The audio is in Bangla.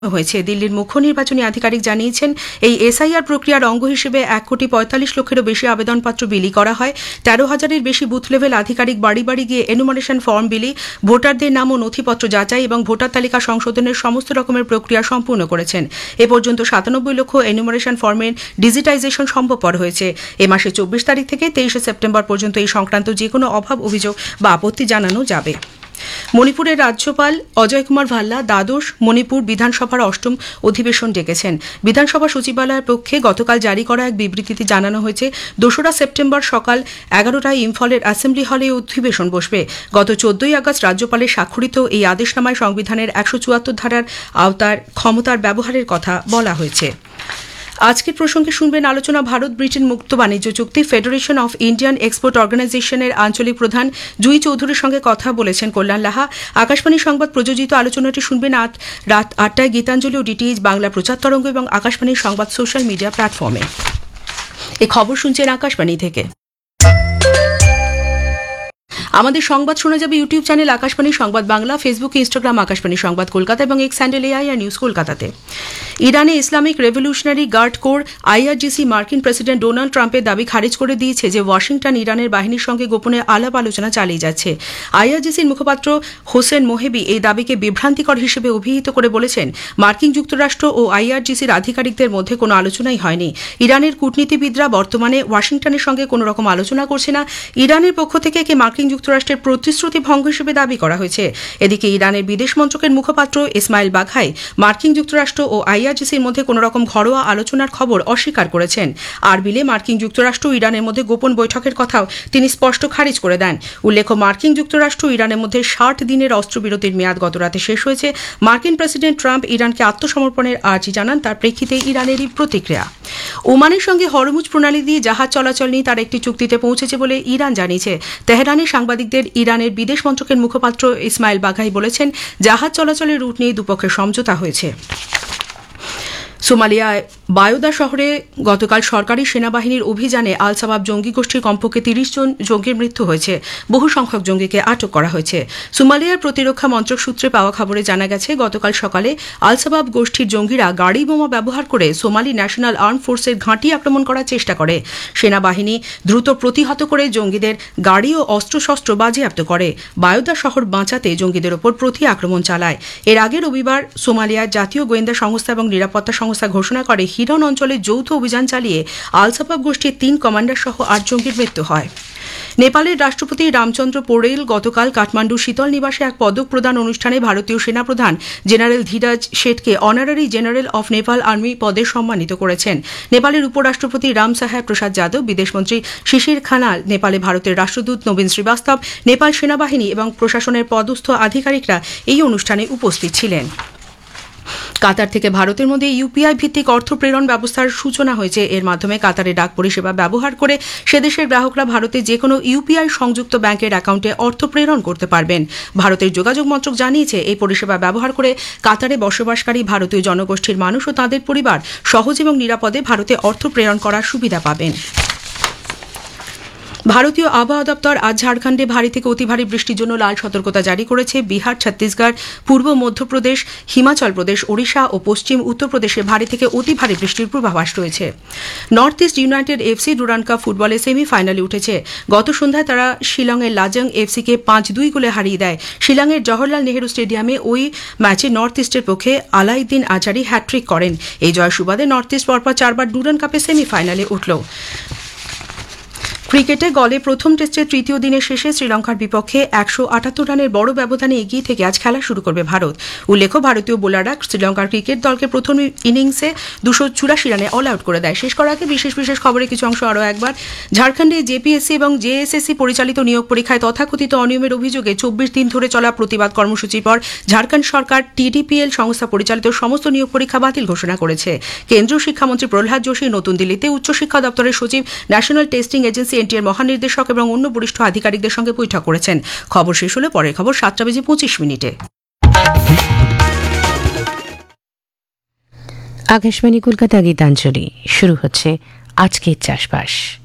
হয়েছে। দিল্লির মুখ্য নির্বাচনী আধিকারিক জানিয়েছেন, এই এসআইআর প্রক্রিয়ার অঙ্গ হিসেবে 1,45,00,000-এরও বেশি আবেদনপত্র বিলি করা হয়। 13,000-এর বেশি বুথ লেভেল আধিকারিক বাড়ি বাড়ি গিয়ে এনুমারেশন ফর্ম বিলি, ভোটারদের নাম ও নথিপত্র যাচাই এবং ভোটার তালিকা সংশোধনের সমস্ত রকমের প্রক্রিয়া সম্পূর্ণ করেছেন। এ পর্যন্ত 97 লক্ষ এনুমারেশন ফর্মের ডিজিটাইজেশন সম্ভবপর হয়েছে। এ মাসে 24 তারিখ থেকে 23 সেপ্টেম্বর পর্যন্ত এই সংক্রান্ত যে কোনো অভাব, অভিযোগ বা আপত্তি জানানো যাবে। মণিপুরের রাজ্যপাল অজয় কুমার ভাল্লা দ্বাদশ মণিপুর বিধানসভার অষ্টম অধিবেশন ডেকেছেন। বিধানসভা সচিবালয়ের পক্ষে গতকাল জারি করা এক বিবৃতিতে জানানো হয়েছে, 2 সেপ্টেম্বর সকাল 11টায় ইম্ফলের অ্যাসেম্বলি হলে অধিবেশন বসবে। গত 14 আগস্ট রাজ্যপালের স্বাক্ষরিত এই আদেশনামায় সংবিধানের 174 ধারার আওতার ক্ষমতার ব্যবহারের কথা বলা হয়েছে। আজকের প্রসঙ্গে শুনবেন আলোচনা ভারত ব্রিটেন মুক্ত বাণিজ্য চুক্তি। ফেডারেশন অফ ইন্ডিয়ান এক্সপোর্ট অর্গানাইজেশনের আঞ্চলিক প্রধান জুই চৌধুরীর সঙ্গে কথা বলেছেন কল্যাণ লাহা। আকাশবাণী সংবাদ প্রযোজিত আলোচনাটি শুনবেন রাত 8টায় গীতাঞ্জলি ও ডিটিএইচ বাংলা প্রচার তরঙ্গ এবং আকাশবাণীর সংবাদ সোশ্যাল মিডিয়া প্ল্যাটফর্মে। এই খবর শুনছেন আকাশবাণী থেকে। আমাদের সংবাদ শোনা যাবে ইউটিউব চ্যানেল আকাশবাণী সংবাদ বাংলা, ফেসবুক, ইনস্টাগ্রাম আকাশবাণী সংবাদ কলকাতা এবং এক্স হ্যান্ডেল এআইআর নিউজ কলকাতাতে। ইরানে Islamic revolutionary guard corps IRGC মার্কিন প্রেসিডেন্ট ডোনাল্ড ট্রাম্পের দাবি খারিজ করে দিয়েছে যে ওয়াশিংটন ইরানের বাহিনীর সঙ্গে গোপনে আলাপ আলোচনা চালিয়ে যাচ্ছে। আইআরজিসির মুখপাত্র হোসেন মোহেবি এই দাবিকে বিভ্রান্তিকর হিসেবে অভিহিত করে বলেছেন, মার্কিন যুক্তরাষ্ট্র ও আইআরজিসির আধিকারিকদের মধ্যে কোনো আলোচনাই হয়নি। ইরানের কূটনীতিবিদরা বর্তমানে ওয়াশিংটনের সঙ্গে কোনো রকম আলোচনা করছে না। ইরানের পক্ষ থেকে একে মার্কিন যুক্তরাষ্ট্রের প্রতিশ্রুতি ভঙ্গ হিসেবে দাবি করা হয়েছে। এদিকে ইরানের বিদেশ মন্ত্রকের মুখপাত্র ইসমাইল বাঘাই মার্কিন যুক্তরাষ্ট্র ও আইআরজিসির মধ্যে কোনো রকম ঘরোয়া আলোচনার খবর অস্বীকার করেছেন। আরবিলে মার্কিন যুক্তরাষ্ট্র ও ইরানের মধ্যে গোপন বৈঠকের কথাও তিনি স্পষ্ট খারিজ করে দেন। উল্লেখ্য, মার্কিন যুক্তরাষ্ট্র ও ইরানের মধ্যে 60 দিনের অস্ত্রবিরতির মেয়াদ গত রাতে শেষ হয়েছে। মার্কিন প্রেসিডেন্ট ট্রাম্প ইরানকে আত্মসমর্পণের আর্জি জানান, তার প্রেক্ষিতে ইরানেরই প্রতিক্রিয়া। ওমানের সঙ্গে হরমুজ প্রণালী দিয়ে জাহাজ চলাচল নিয়ে তার একটি চুক্তিতে পৌঁছেছে বলে ইরান জানিয়েছে। তেহরানে সাংবাদিকদের ইরানের বিদেশ মন্ত্রকের মুখপাত্র ইসমাইল বাঘাই বলেছেন, জাহাজ চলাচলের রুট নিয়ে দুপক্ষের সমঝোতা হয়েছে। সোমালিয়ায় বায়োদা শহরে গতকাল সরকারি সেনাবাহিনীর অভিযানে আল শাবাব জঙ্গি গোষ্ঠীর কমপক্ষে 30 জন জঙ্গির মৃত্যু হয়েছে। বহু সংখ্যক জঙ্গিকে আটক করা হয়েছে। সোমালিয়ার প্রতিরক্ষা মন্ত্রক সূত্রে পাওয়া খবরে জানা গেছে, গতকাল সকালে আল শাবাব গোষ্ঠীর জঙ্গিরা গাড়ি বোমা ব্যবহার করে সোমালি ন্যাশনাল আর্ম ফোর্সের ঘাঁটি আক্রমণ করার চেষ্টা করে। সেনাবাহিনী দ্রুত প্রতিহত করে জঙ্গিদের গাড়ি ও অস্ত্রশস্ত্র বাজেয়াপ্ত করে। বায়োদা শহর বাঁচাতে জঙ্গিদের ওপর প্রতি আক্রমণ চালায়। এর আগে রবিবার সোমালিয়ার জাতীয় গোয়েন্দা সংস্থা এবং নিরাপত্তা সংস্থা ঘোষণা করে, হিরন অঞ্চলে যৌথ অভিযান চালিয়ে আল শাবাব গোষ্ঠীর 3 কমান্ডার সহ 8 জঙ্গির মৃত্যু হয়। নেপালের রাষ্ট্রপতি রামচন্দ্র পোড়েল গতকাল কাঠমান্ডু শীতল নিবাসে এক পদক প্রদান অনুষ্ঠানে ভারতীয় সেনাপ্রধান general Dhiraj শেঠকে honorary general of Nepal army পদে সম্মানিত করেছেন। নেপালের উপরাষ্ট্রপতি রাম সাহেব প্রসাদ যাদব, বিদেশমন্ত্রী শিশির খানাল, নেপালে ভারতের রাষ্ট্রদূত নবীন শ্রীবাস্তব, নেপাল সেনাবাহিনী এবং প্রশাসনের পদস্থ আধিকারিকরা এই অনুষ্ঠানে উপস্থিত ছিলেন। কাতার থেকে ভারতের মধ্যে ইউপিআই ভিত্তিক অর্থ প্রেরণ ব্যবস্থার সূচনা হয়েছে। এর মাধ্যমে কাতারের ডাক পরিষেবা ব্যবহার করে সে দেশের গ্রাহকরা ভারতে যে কোনো ইউপিআই সংযুক্ত ব্যাংকের অ্যাকাউন্টে অর্থ প্রেরণ করতে পারবেন। ভারতের যোগাযোগ মন্ত্রক জানিয়েছে, এই পরিষেবা ব্যবহার করে কাতারে বসবাসকারী ভারতীয় জনগোষ্ঠীর মানুষ ও তাঁদের পরিবার সহজ এবং নিরাপদে ভারতে অর্থ প্রেরণ করার সুবিধা পাবেন। ভারতীয় আবহাওয়া দপ্তর আজ ঝাড়খণ্ডে ভারী থেকে অতি ভারী বৃষ্টির জন্য লাল সতর্কতা জারি করেছে। বিহার, ছত্তিশগড়, পূর্ব মধ্যপ্রদেশ, হিমাচল প্রদেশ, ওড়িশা ও পশ্চিম উত্তরপ্রদেশে ভারী থেকে অতি ভারী বৃষ্টির পূর্বাভাস রয়েছে। North east United FC Durand cup ফুটবলে সেমিফাইনালে উঠেছে। গত সন্ধ্যায় তারা শিলংয়ের লাজং এফসিকে 5-2 গোলে হারিয়ে দেয়। শিলংয়ের জওহরলাল নেহেরু স্টেডিয়ামে ওই ম্যাচে নর্থ ইস্টের পক্ষে আলাউদ্দিন আজারি হ্যাট্রিক করেন। এই জয় সুবাদে নর্থ ইস্ট পরপর 4বার ডুরান্ড কাপে সেমিফাইনালে উঠল। ক্রিকেটে গলে প্রথম টেস্টের তৃতীয় দিনের শেষে শ্রীলঙ্কার বিপক্ষে 178 রানের বড় ব্যবধানে এগিয়ে থেকে আজ খেলা শুরু করবে ভারত। উল্লেখ্য, ভারতীয় বোলাররা শ্রীলঙ্কার ক্রিকেট দলকে প্রথম ইনিংসে 284 রানে অল আউট করে দেয়। শেষ করার আগে বিশেষ খবরের কিছু অংশ আরও একবার। ঝাড়খণ্ডে জেপিএসসি এবং জেএসএসসি পরিচালিত নিয়োগ পরীক্ষায় তথাকথিত অনিয়মের অভিযোগে 24 দিন ধরে চলা প্রতিবাদ কর্মসূচির পর ঝাড়খণ্ড সরকার টিডিপিএল সংস্থা পরিচালিত সমস্ত নিয়োগ পরীক্ষা বাতিল ঘোষণা করেছে। কেন্দ্রীয় শিক্ষামন্ত্রী প্রহ্লাদ যোশী নতুন দিল্লিতে উচ্চশিক্ষা দপ্তরের সচিব, ন্যাশনাল টেস্টিং এজেন্সি এনটিএর মহানির্দেশক এবং অন্য বরিষ্ঠ আধিকারিকদের সঙ্গে বৈঠক করেছেন। খবর শেষ হলে পরের খবর 7:25 আকাশবাণী কলকাতা গীতাঞ্জলি শুরু হচ্ছে আজকের চাষবাস।